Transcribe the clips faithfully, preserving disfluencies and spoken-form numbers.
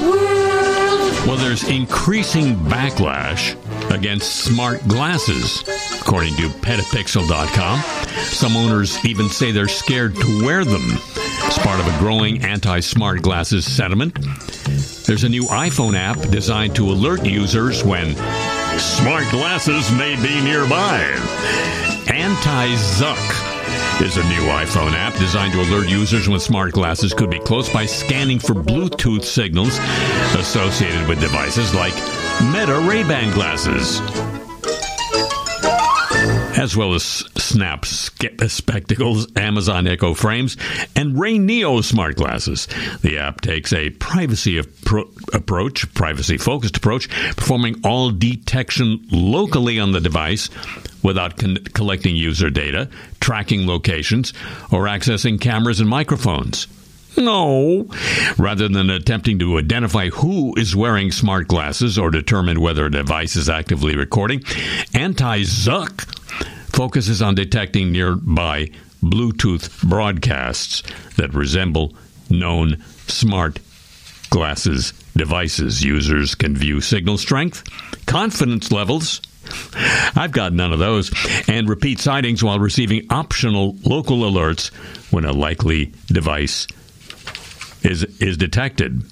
world. Well, there's increasing backlash against smart glasses, according to Petapixel dot com. Some owners even say they're scared to wear them. It's part of a growing anti-smart glasses sentiment. There's a new iPhone app designed to alert users when smart glasses may be nearby. Anti-Zuck is a new iPhone app designed to alert users when smart glasses could be close by scanning for Bluetooth signals associated with devices like Meta Ray-Ban glasses, as well as Snap spectacles, Amazon Echo frames, and Ray Neo smart glasses. The app takes a privacy appro- approach, privacy-focused approach, performing all detection locally on the device without con- collecting user data, tracking locations, or accessing cameras and microphones. No. Rather than attempting to identify who is wearing smart glasses or determine whether a device is actively recording, Anti-Zuck focuses on detecting nearby Bluetooth broadcasts that resemble known smart glasses devices. Users can view signal strength, confidence levels, I've got none of those, and repeat sightings while receiving optional local alerts when a likely device is is detected.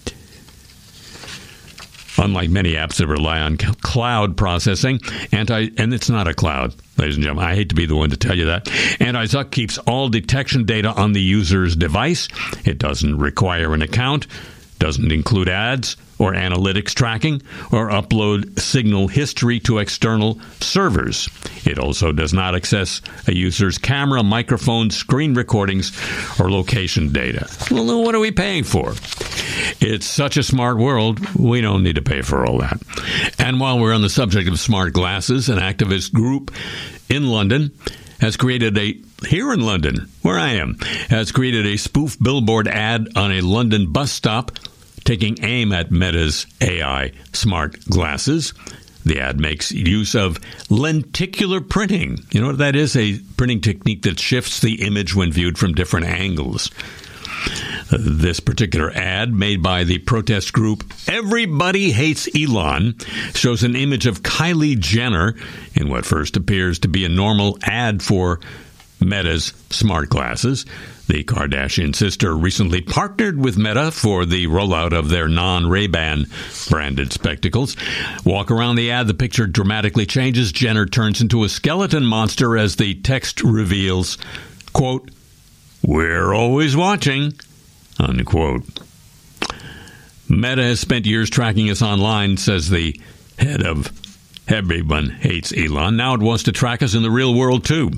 Unlike many apps that rely on c- cloud processing, anti and it's not a cloud, ladies and gentlemen. I hate to be the one to tell you that. Anti-Zuck keeps all detection data on the user's device. It doesn't require an account, doesn't include ads or analytics tracking, or upload signal history to external servers. It also does not access a user's camera, microphone, screen recordings, or location data. Well, then what are we paying for? It's such a smart world, we don't need to pay for all that. And while we're on the subject of smart glasses, an activist group in London has created a, here in London, where I am, has created a spoof billboard ad on a London bus stop taking aim at Meta's A I smart glasses. The ad makes use of lenticular printing. You know what that is? A printing technique that shifts the image when viewed from different angles. This particular ad, made by the protest group Everybody Hates Elon, shows an image of Kylie Jenner in what first appears to be a normal ad for Meta's smart glasses. The Kardashian sister recently partnered with Meta for the rollout of their non-Ray-Ban branded spectacles. Walk around the ad, the picture dramatically changes. Jenner turns into a skeleton monster as the text reveals, quote, "We're always watching," unquote. Meta has spent years tracking us online, says the head of Everyone Hates Elon. Now it wants to track us in the real world, too.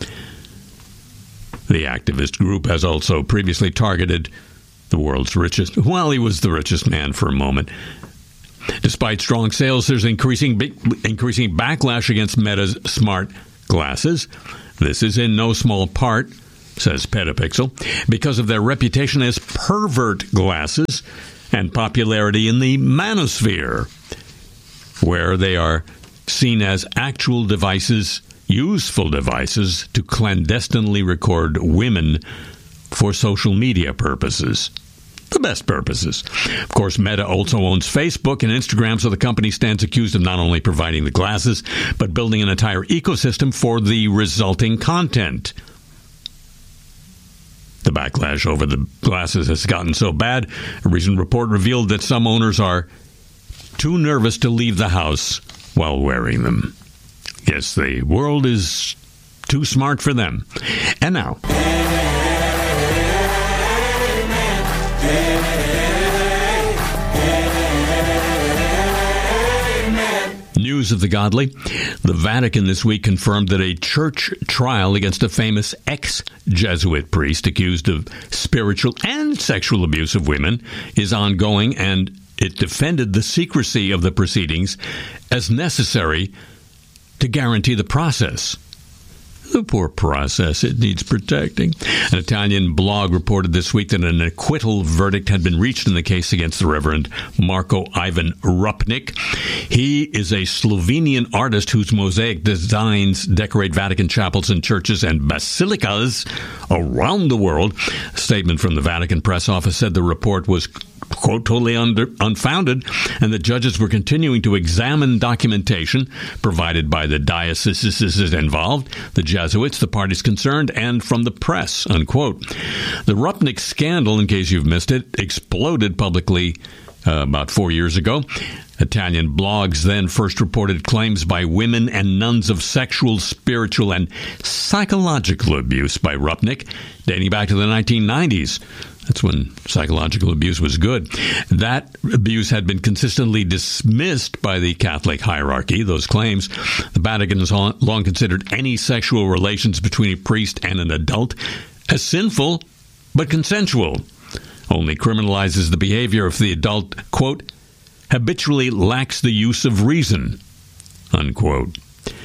The activist group has also previously targeted the world's richest. Well, he was the richest man for a moment. Despite strong sales, there's increasing increasing backlash against Meta's smart glasses. This is in no small part, says Petapixel, because of their reputation as pervert glasses and popularity in the manosphere, where they are seen as actual devices, useful devices, to clandestinely record women for social media purposes. The best purposes. Of course, Meta also owns Facebook and Instagram, so the company stands accused of not only providing the glasses, but building an entire ecosystem for the resulting content. The backlash over the glasses has gotten so bad, a recent report revealed that some owners are too nervous to leave the house while wearing them. Yes, the world is too smart for them. And now, news of the godly. The Vatican this week confirmed that a church trial against a famous ex-Jesuit priest accused of spiritual and sexual abuse of women is ongoing, and it defended the secrecy of the proceedings as necessary to guarantee the process. The poor process, it needs protecting. An Italian blog reported this week that an acquittal verdict had been reached in the case against the Reverend Marko Ivan Rupnik. He is a Slovenian artist whose mosaic designs decorate Vatican chapels and churches and basilicas around the world. A statement from the Vatican press office said the report was quote, totally under, unfounded, and the judges were continuing to examine documentation provided by the dioceses involved, the Jesuits, the parties concerned, and from the press, unquote. The Rupnik scandal, in case you've missed it, exploded publicly uh, about four years ago. Italian blogs then first reported claims by women and nuns of sexual, spiritual, and psychological abuse by Rupnik, dating back to the nineteen nineties. That's when psychological abuse was good. That abuse had been consistently dismissed by the Catholic hierarchy, those claims. The Vatican has long considered any sexual relations between a priest and an adult as sinful, but consensual. Only criminalizes the behavior if the adult, quote, habitually lacks the use of reason, unquote.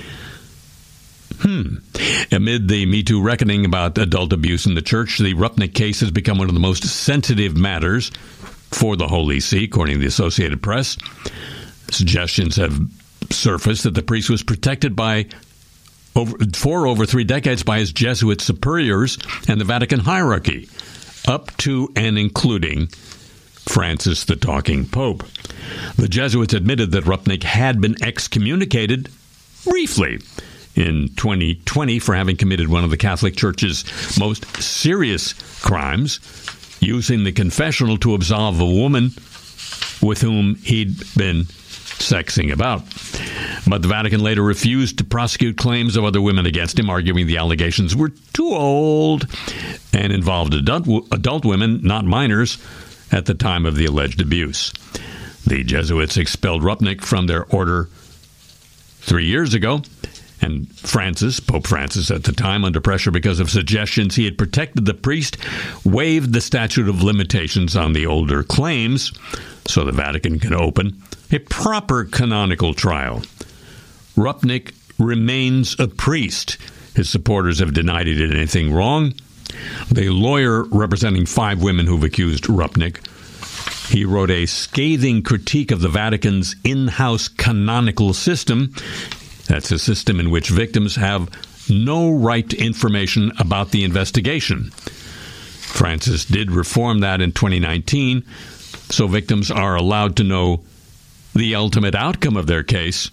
Hmm. Amid the Me Too reckoning about adult abuse in the church, the Rupnik case has become one of the most sensitive matters for the Holy See, according to the Associated Press. Suggestions have surfaced that the priest was protected by over, for over three decades by his Jesuit superiors and the Vatican hierarchy, up to and including Francis the Talking Pope. The Jesuits admitted that Rupnik had been excommunicated briefly in twenty twenty for having committed one of the Catholic Church's most serious crimes, using the confessional to absolve a woman with whom he'd been sexing about. But the Vatican later refused to prosecute claims of other women against him, arguing the allegations were too old and involved adult, adult women, not minors, at the time of the alleged abuse. The Jesuits expelled Rupnik from their order three years ago, and Francis, Pope Francis at the time, under pressure because of suggestions he had protected the priest, waived the statute of limitations on the older claims so the Vatican can open a proper canonical trial. Rupnik remains a priest. His supporters have denied he did anything wrong. The lawyer representing five women who've accused Rupnik, he wrote a scathing critique of the Vatican's in-house canonical system. That's a system in which victims have no right to information about the investigation. Francis did reform that in twenty nineteen, so victims are allowed to know the ultimate outcome of their case,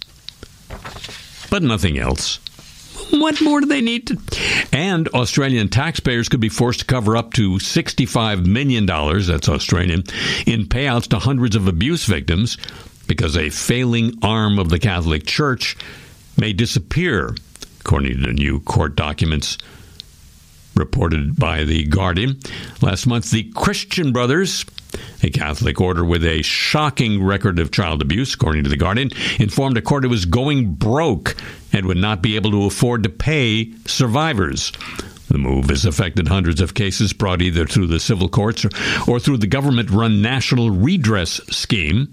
but nothing else. What more do they need to? And Australian taxpayers could be forced to cover up to sixty-five million dollars, that's Australian, in payouts to hundreds of abuse victims because a failing arm of the Catholic Church may disappear, according to new court documents reported by The Guardian. Last month, the Christian Brothers, a Catholic order with a shocking record of child abuse, according to The Guardian, informed a court it was going broke and would not be able to afford to pay survivors. The move has affected hundreds of cases brought either through the civil courts or, or through the government-run National Redress Scheme.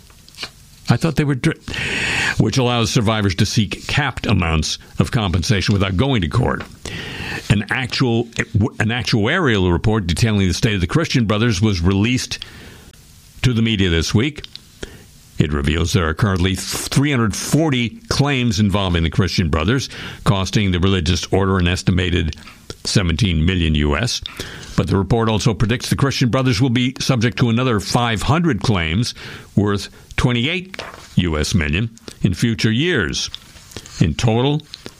I thought they were, which allows survivors to seek capped amounts of compensation without going to court. An actual, an actuarial report detailing the state of the Christian Brothers was released to the media this week. It reveals there are currently three hundred forty claims involving the Christian Brothers, costing the religious order an estimated seventeen million U S. But the report also predicts the Christian Brothers will be subject to another five hundred claims worth twenty-eight U S million in future years. In total,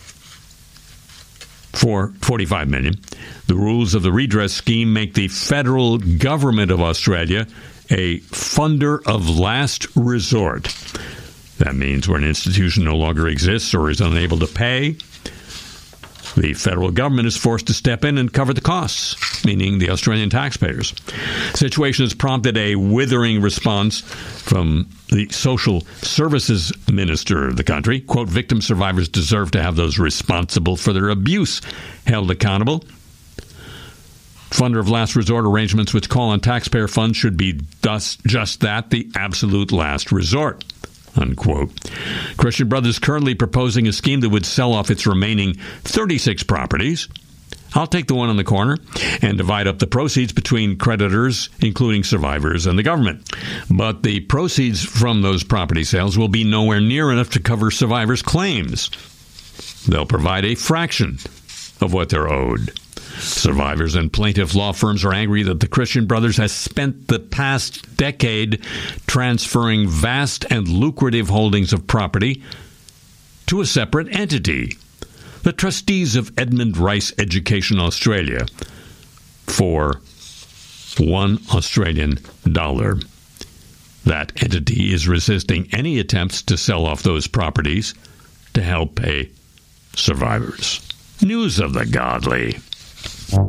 for forty-five million. The rules of the redress scheme make the federal government of Australia a funder of last resort. That means where an institution no longer exists or is unable to pay, the federal government is forced to step in and cover the costs, meaning the Australian taxpayers. The situation has prompted a withering response from the social services minister of the country. Quote, victim survivors deserve to have those responsible for their abuse held accountable. Funder of last resort arrangements which call on taxpayer funds should be thus just that, the absolute last resort, unquote. Christian Brothers currently proposing a scheme that would sell off its remaining thirty-six properties. I'll take the one on the corner and divide up the proceeds between creditors, including survivors and the government. But the proceeds from those property sales will be nowhere near enough to cover survivors' claims. They'll provide a fraction of what they're owed. Survivors and plaintiff law firms are angry that the Christian Brothers has spent the past decade transferring vast and lucrative holdings of property to a separate entity, the trustees of Edmund Rice Education Australia, for one Australian dollar. That entity is resisting any attempts to sell off those properties to help pay survivors. News of the godly.